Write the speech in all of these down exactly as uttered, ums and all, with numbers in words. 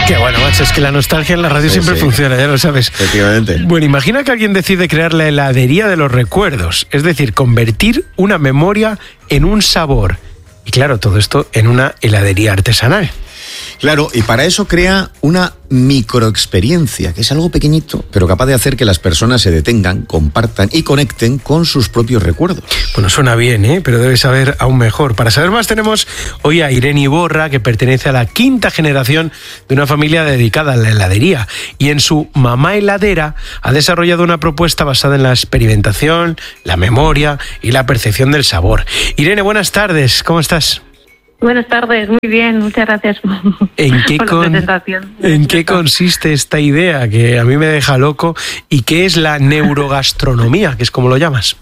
Qué bueno, macho, es que la nostalgia en la radio sí, siempre sí. funciona, ya lo sabes. Efectivamente. Bueno, imagina que alguien decide crear la heladería de los recuerdos, es decir, convertir una memoria en un sabor. Y claro, todo esto en una heladería artesanal. Claro, y para eso crea una microexperiencia, que es algo pequeñito, pero capaz de hacer que las personas se detengan, compartan y conecten con sus propios recuerdos. Bueno, suena bien, ¿eh? Pero debe saber aún mejor. Para saber más tenemos hoy a Irene Iborra, que pertenece a la quinta generación de una familia dedicada a la heladería. Y en su Mamá Heladera ha desarrollado una propuesta basada en la experimentación, la memoria y la percepción del sabor. Irene, buenas tardes, ¿cómo estás? Buenas tardes, muy bien, muchas gracias ¿En qué por con, la presentación. ¿En qué consiste esta idea que a mí me deja loco? ¿Y qué es la neurogastronomía, que es como lo llamas?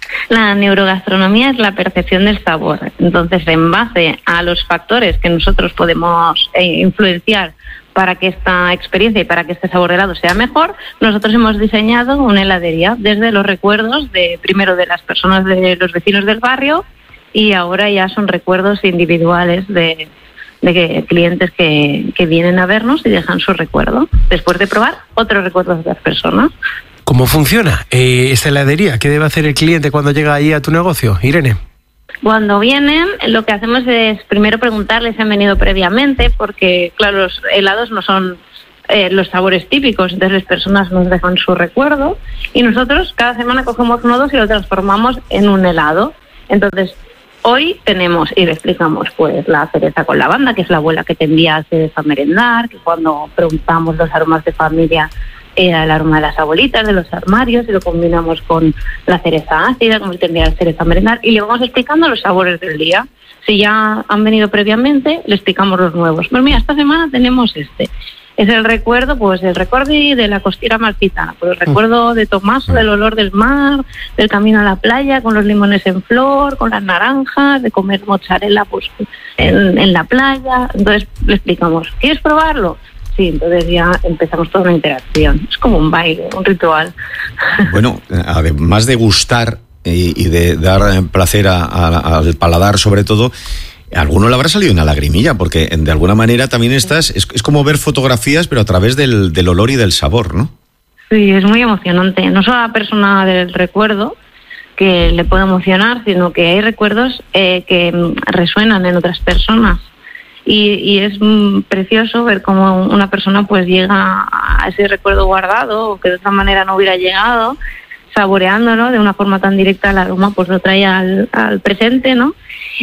La neurogastronomía es la percepción del sabor. Entonces, en base a los factores que nosotros podemos eh, influenciar para que esta experiencia y para que este sabor de helado sea mejor, nosotros hemos diseñado una heladería desde los recuerdos de primero de las personas, de los vecinos del barrio, y ahora ya son recuerdos individuales de, de que, clientes que, que vienen a vernos y dejan su recuerdo, después de probar otros recuerdos de las personas. ¿Cómo funciona eh, esta heladería? ¿Qué debe hacer el cliente cuando llega ahí a tu negocio, Irene? Cuando vienen, lo que hacemos es primero preguntarles si han venido previamente, porque claro, los helados no son eh, los sabores típicos, entonces las personas nos dejan su recuerdo y nosotros cada semana cogemos uno o dos y lo transformamos en un helado. Entonces, hoy tenemos, y le explicamos, pues la cereza con lavanda, que es la abuela que te envía a cereza a merendar, que cuando preguntamos los aromas de familia era el aroma de las abuelitas, de los armarios, y lo combinamos con la cereza ácida, como te envía la cereza a merendar, y le vamos explicando los sabores del día. Si ya han venido previamente, le explicamos los nuevos. Pues mira, esta semana tenemos este. Es el recuerdo, pues el recuerdo de la costera malfitana, pues el recuerdo de Tomaso, del olor del mar, del camino a la playa, con los limones en flor, con las naranjas, de comer mozzarella pues en, en la playa. Entonces le explicamos, ¿quieres probarlo? Sí, entonces ya empezamos toda una interacción. Es como un baile, un ritual. Bueno, además de gustar y, y de dar placer a, a, al paladar sobre todo, a alguno le habrá salido una lagrimilla, porque de alguna manera también estás, es, es como ver fotografías, pero a través del, del olor y del sabor, ¿no? Sí, es muy emocionante. No solo a la persona del recuerdo, que le puede emocionar, sino que hay recuerdos eh, que resuenan en otras personas. Y, y es mm, precioso ver cómo una persona pues llega a ese recuerdo guardado, o que de otra manera no hubiera llegado, saboreándolo de una forma tan directa, el aroma pues lo trae al, al presente, ¿no?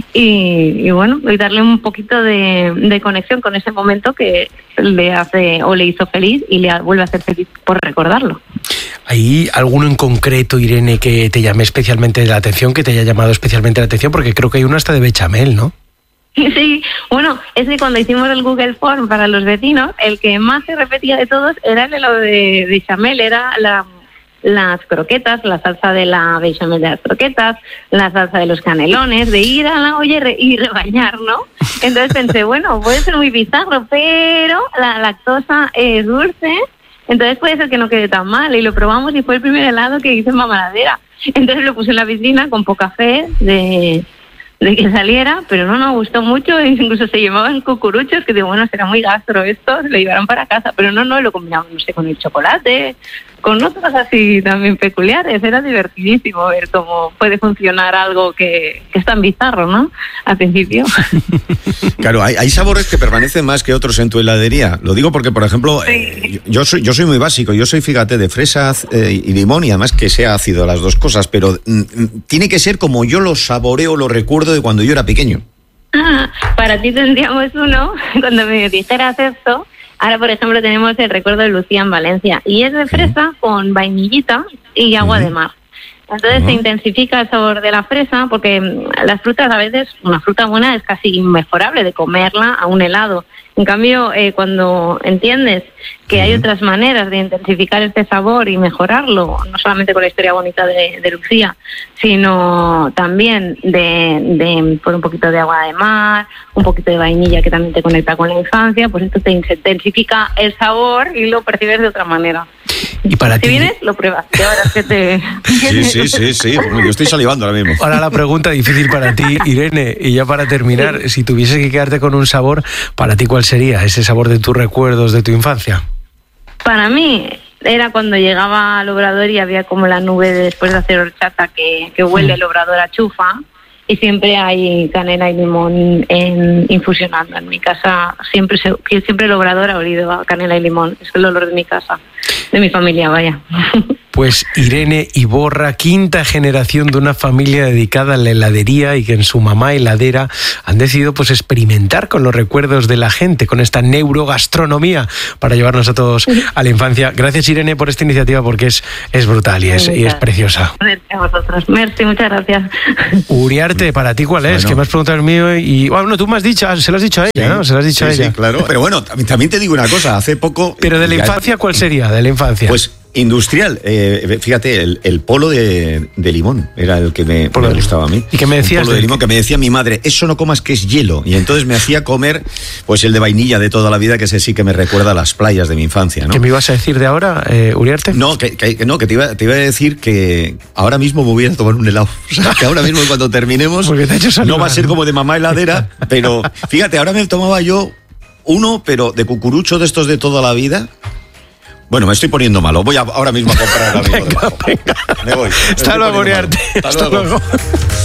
Y, y bueno, y darle un poquito de, de conexión con ese momento que le hace o le hizo feliz y le vuelve a hacer feliz por recordarlo. ¿Hay alguno en concreto, Irene, que te llame especialmente la atención, que te haya llamado especialmente la atención? Porque creo que hay uno hasta de bechamel, ¿no? Sí, bueno, es que cuando hicimos el Google Form para los vecinos, el que más se repetía de todos era el helado de bechamel, era la... las croquetas, la salsa de la bechamel de las croquetas, la salsa de los canelones, de ir a la olla y, re, y rebañar, ¿no? Entonces pensé, bueno, puede ser muy bizarro, pero la lactosa es dulce, entonces puede ser que no quede tan mal. Y lo probamos y fue el primer helado que hice en Mamá Heladera. Entonces lo puse en la piscina con poca fe de... de que saliera, pero no nos gustó mucho, incluso se llevaban cucuruchos, que digo, bueno, será muy gastro esto, se lo llevaron para casa, pero no, no, lo combinamos, no sé, con el chocolate, con otras así también peculiares. Era divertidísimo ver cómo puede funcionar algo que, que es tan bizarro, ¿no? Al principio. Claro, hay, hay sabores que permanecen más que otros en tu heladería. Lo digo porque, por ejemplo, sí. eh, yo soy yo soy muy básico, yo soy, fíjate, de fresa eh, y limón, y además que sea ácido las dos cosas, pero mm, tiene que ser como yo lo saboreo, lo recuerdo de cuando yo era pequeño. Ah, para ti tendríamos uno, cuando me dijeras esto. Ahora, por ejemplo, tenemos el recuerdo de Lucía en Valencia, y es de fresa con vainillita y agua uh-huh. de mar. Entonces uh-huh. se intensifica el sabor de la fresa, porque las frutas a veces, una fruta buena es casi inmejorable de comerla a un helado. En cambio, eh, cuando entiendes que uh-huh. hay otras maneras de intensificar este sabor y mejorarlo, no solamente con la historia bonita de, de Lucía, sino también de, de por un poquito de agua de mar, un poquito de vainilla que también te conecta con la infancia, pues esto te intensifica el sabor y lo percibes de otra manera. Y para si ti... vienes, lo pruebas. Y ahora es que te... Sí, sí, sí, sí. Yo estoy salivando ahora mismo. Ahora la pregunta difícil para ti, Irene, y ya para terminar, sí. si tuvieses que quedarte con un sabor, para ti, ¿cuál sería ese sabor de tus recuerdos de tu infancia? Para mí era cuando llegaba al obrador y había como la nube de después de hacer horchata que, que huele el obrador a chufa, y siempre hay canela y limón en, infusionando. En mi casa siempre se, siempre el obrador ha olido a canela y limón. Es el olor de mi casa, de mi familia, vaya. Pues Irene Iborra, quinta generación de una familia dedicada a la heladería y que en su mamá heladera han decidido pues experimentar con los recuerdos de la gente, con esta neurogastronomía para llevarnos a todos a la infancia. Gracias, Irene, por esta iniciativa porque es, es brutal y es, y es preciosa. Merci a vosotros. Merci, muchas gracias. Uriarte, ¿para ti cuál es? Bueno. Que me has preguntado el mío y... Bueno, tú me has dicho, se lo has dicho a ella, sí, ¿no? Se lo has dicho sí, a ella. Sí, claro. Pero bueno, también te digo una cosa, hace poco... Pero de la infancia, ¿cuál sería? De la infancia. Pues... Industrial, eh, fíjate, el, el polo de, de limón era el que me, me gustaba a mí. ¿Y qué me decías? El polo de limón, que me decía mi madre, eso no comas que es hielo. Y entonces me hacía comer pues el de vainilla de toda la vida, que ese sí que me recuerda a las playas de mi infancia, ¿no? ¿Qué me ibas a decir de ahora, eh, Uriarte? No, que, que, no, que te, iba, te iba a decir que ahora mismo me voy a tomar un helado. O sea, que ahora mismo cuando terminemos no va a ser como de mamá heladera, pero fíjate, ahora me tomaba yo uno, pero de cucurucho de estos de toda la vida. Bueno, me estoy poniendo malo. Voy a, ahora mismo a comprar ahora mismo. Venga, venga. Me voy. Hasta luego, Uriarte. Hasta luego.